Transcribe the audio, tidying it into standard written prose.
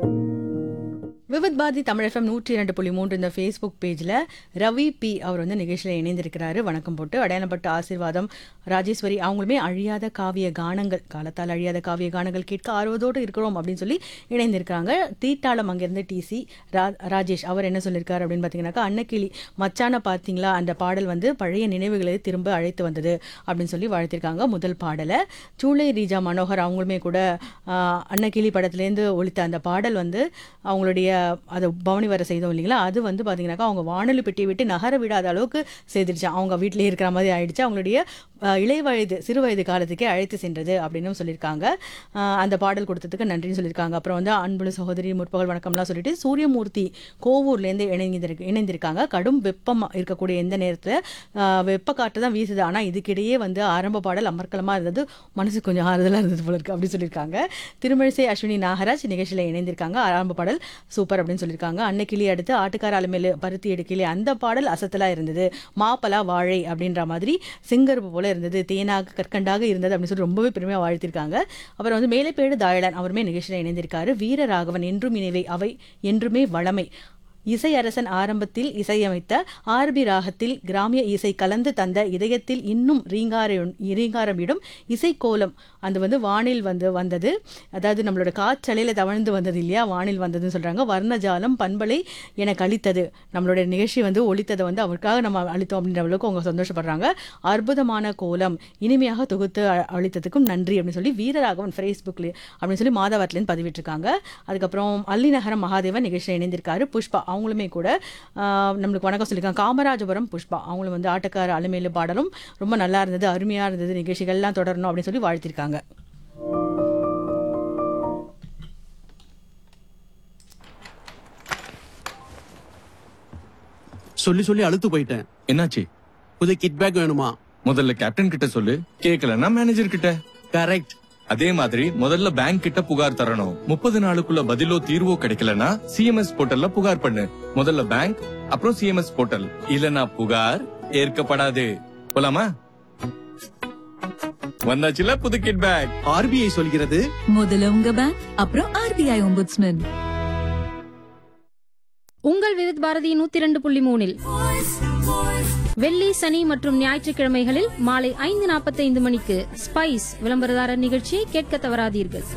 Vividh Bharathi Tamil FM 102.3 இந்த Facebook பேஜில் Ravi B அவர் வந்து நிகழ்ச்சியில் இணைந்திருக்கிறாரு. வணக்கம் போட்டு அடையாளப்பட்ட ஆசீர்வாதம் ராஜேஸ்வரி அவங்களுமே அழியாத காவிய கானங்கள் காலத்தால் அழியாத காவிய கானங்கள் கேட்க ஆர்வத்தோடு இருக்கிறோம் அப்படின்னு சொல்லி இணைந்திருக்காங்க. தீட்டாளம் அங்கேருந்து டிசி ராஜேஷ் அவர் என்ன சொல்லியிருக்காரு அப்படின்னு பார்த்தீங்கன்னாக்கா, அன்னக்கிளி மச்சான பார்த்தீங்களா அந்த பாடல் வந்து பழைய நினைவுகளை திரும்ப அழைத்து வந்தது அப்படின்னு சொல்லி வாழ்த்திருக்காங்க. முதல் பாடலை சூளை ரீஜா மனோகர் அவங்களுமே கூட அன்னக்கிளி படத்துலேருந்து ஒலித்த அந்த பாடல் வந்து அவங்களுடைய அதை பவனி வர செய்தோம் இல்லைங்களா, அது வந்து பார்த்தீங்கன்னாக்கா அவங்க வானொலி பெட்டியை விட்டு நகர விடாத அளவுக்கு செய்திருச்சு. அவங்க வீட்டிலே இருக்கிற மாதிரி ஆயிடுச்சு. அவங்களுடைய சிறு வயது காலத்துக்கே அழைத்து சென்றது அப்படின்னு சொல்லியிருக்காங்க. அந்த பாடல் கொடுத்ததுக்கு நன்றின்னு சொல்லியிருக்காங்க. அப்புறம் வந்து அன்புள்ள சகோதரி முற்பகல் வணக்கம்லாம் சொல்லிட்டு சூரியமூர்த்தி கோவூர்லேருந்து இணைந்திருக்காங்க. கடும் வெப்பம் இருக்கக்கூடிய எந்த நேரத்தில் வெப்ப காற்று தான் வீசுது, ஆனால் இதுக்கிடையே வந்து ஆரம்ப பாடல் அமர்க்கலமாக இருந்தது, மனசுக்கு கொஞ்சம் ஆறுதலாக இருந்தது போல இருக்கு அப்படின்னு சொல்லியிருக்காங்க. திருமழிசை அஸ்வினி நாகராஜ் நிகழ்ச்சியில் இணைந்திருக்காங்க. ஆரம்ப பாடல் சூப்பர் அப்படின்னு சொல்லியிருக்காங்க. அன்னைக்கிளி அடுத்து ஆட்டுக்கார அலமேலு பருத்தி எடுக்கிளி அந்த பாடல் அசத்தலாக இருந்தது. மாப்பலா வாழை அப்படின்ற மாதிரி சிங்கருப்பு போல இருந்தது, தேனாக கற்கண்டாக இருந்தது அப்படின்னு சொல்லி ரொம்பவே பெருமையாக வாழ்த்திருக்காங்க. அப்புறம் வந்து மேலைப்பேடு தாயலன் அவருமே நிகழ்ச்சியில் இணைந்திருக்காரு. வீரராகவன் என்றும் இணைவை அவை என்றுமே வளமை இசை அரசன் ஆரம்பத்தில் இசையமைத்த ஆர்பி ராகத்தில் கிராமிய இசை கலந்து தந்த இதயத்தில் இன்னும் ரீங்காரமிடும் இசைக்கோலம் அது வந்து வானில் வந்தது, அதாவது நம்மளோட காற்றலையில் தவழ்ந்து வந்தது இல்லையா, வானில் வந்ததுன்னு சொல்கிறாங்க. வர்ணஜாலம் பண்பலை என கழித்தது, நம்மளோட நிகழ்ச்சி வந்து ஒலித்ததை வந்து அவருக்காக நம்ம அளித்தோம் அப்படின்ற அளவுக்கு அவங்க சந்தோஷப்படுறாங்க. அற்புதமான கோலம் இனிமையாக தொகுத்து அளித்ததுக்கும் நன்றி அப்படின்னு சொல்லி வீரராகவன் ஃபேஸ்புக்கில் அப்படின்னு சொல்லி மாதவரத்துலேருந்து பதிவிட்டிருக்காங்க. அதுக்கப்புறம் அல்லிநகரம் மகாதேவன் நிகழ்ச்சியில் இணைந்திருக்காரு. புஷ்பா அவங்களுமே கூட நம்மளுக்கு வணக்கம் சொல்லியிருக்காங்க. காமராஜபுரம் புஷ்பா அவங்களும் வந்து ஆட்டக்கார அலமேலு பாடலும் ரொம்ப நல்லா இருந்தது, அருமையாக இருந்தது, நிகழ்ச்சிகள்லாம் தொடரணும் அப்படின்னு சொல்லி வாழ்த்திருக்காங்க. சொல்லி சொல்லி அழுத்து போயிட்டேன். என்னாச்சு? புது கிட் பேக் வேணுமா? முதல்ல கேப்டன் கிட்ட சொல்லு, கேக்கலன்னா மேனேஜர் கிட்ட. கரெக்ட். அதே மாதிரி முதல்ல பேங்க் கிட்ட புகார் தரணும். 30 நாளுக்குள்ள பதிலோ தீர்வோ கிடைக்கலனா சிஎம்எஸ் போர்ட்டல்ல புகார் பண்ணு. முதல்ல பேங்க், அப்புறம் சிஎம்எஸ் போர்ட்டல். இல்லனா புகார் ஏற்கப்படாது. போலாமா? வந்தாச்சுல புது கிட் பேக். ஆர்பிஐ சொல்கிறது, முதல்ல உங்க பேங்க், அப்புறம் ஆர்பிஐ ஒம்புட்ஸ்மேன். உங்கள் விவித் பாரதி 102.3 வெள்ளி சனி மற்றும் ஞாயிற்றுக்கிழமைகளில் மாலை 5:45 மணிக்கு ஸ்பைஸ் விளம்பரதாரர் நிகழ்ச்சியை கேட்க தவறாதீர்கள்.